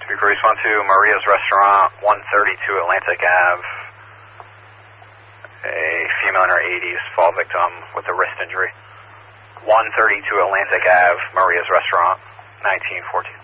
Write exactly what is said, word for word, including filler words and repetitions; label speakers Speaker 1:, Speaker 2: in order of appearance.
Speaker 1: Speaker response to Maria's Restaurant, one thirty-two Atlantic Ave. A female in her eighties, fall victim with a wrist injury. one thirty-two Atlantic Ave, Maria's Restaurant, nineteen fourteen.